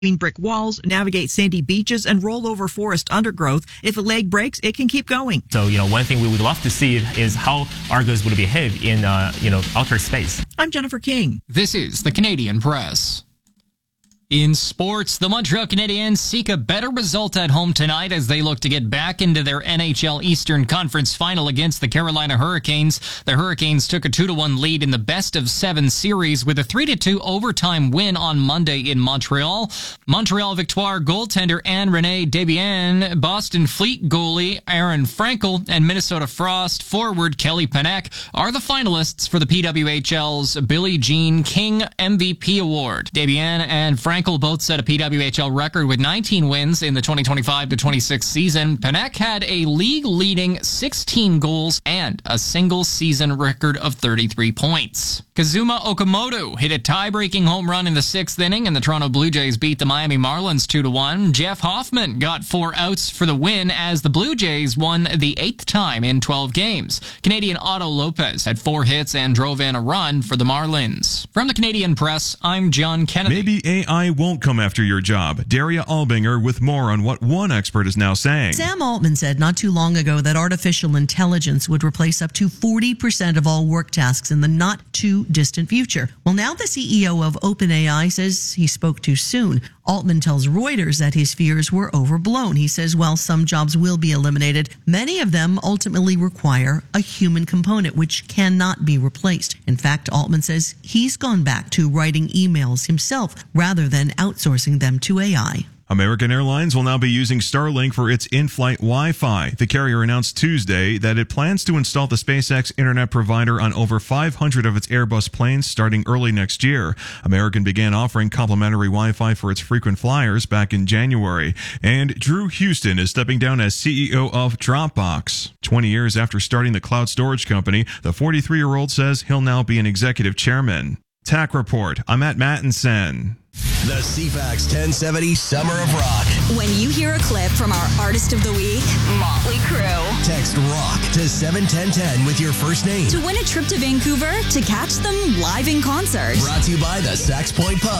brick walls, navigate sandy beaches, and roll over forest undergrowth. If a leg breaks, it can keep going. So, one thing we would love to see is how Argus would behave in, outer space. I'm Jennifer King. This is the Canadian Press. In sports, the Montreal Canadiens seek a better result at home tonight as they look to get back into their NHL Eastern Conference final against the Carolina Hurricanes. The Hurricanes took a 2-1 lead in the best-of-7 series with a 3-2 overtime win on Monday in Montreal. Montreal Victoire goaltender Anne-Renee Desbiens, Boston Fleet goalie Aaron Frankel, and Minnesota Frost forward Kelly Panek are the finalists for the PWHL's Billie Jean King MVP Award. Desbiens and Frankel both set a PWHL record with 19 wins in the 2025-26 season. Panek had a league-leading 16 goals and a single-season record of 33 points. Kazuma Okamoto hit a tie-breaking home run in the 6th inning, and the Toronto Blue Jays beat the Miami Marlins 2-1. Jeff Hoffman got 4 outs for the win as the Blue Jays won the 8th time in 12 games. Canadian Otto Lopez had 4 hits and drove in a run for the Marlins. From the Canadian Press, I'm John Kennedy. Maybe AI won't come after your job. Daria Albinger with more on what one expert is now saying. Sam Altman said not too long ago that artificial intelligence would replace up to 40% of all work tasks in the not too distant future. Well, now the CEO of OpenAI says he spoke too soon. Altman tells Reuters that his fears were overblown. He says while some jobs will be eliminated, many of them ultimately require a human component, which cannot be replaced. In fact, Altman says he's gone back to writing emails himself rather than outsourcing them to AI. American Airlines will now be using Starlink for its in-flight Wi-Fi. The carrier announced Tuesday that it plans to install the SpaceX internet provider on over 500 of its Airbus planes starting early next year. American began offering complimentary Wi-Fi for its frequent flyers back in January. And Drew Houston is stepping down as CEO of Dropbox. 20 years after starting the cloud storage company, the 43-year-old says he'll now be an executive chairman. TAC Report. I'm at Mattinson. The CFAX 1070 Summer of Rock. When you hear a clip from our Artist of the Week, Motley Crue. Text ROCK to 71010 with your first name. To win a trip to Vancouver to catch them live in concert. Brought to you by the Sax Point Pub.